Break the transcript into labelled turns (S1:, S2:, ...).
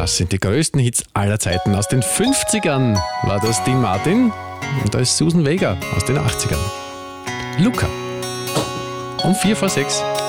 S1: Was sind die größten Hits aller Zeiten? Aus den 50ern war das Dean Martin und da ist Susan Vega aus den 80ern. Luca. Um 5:45.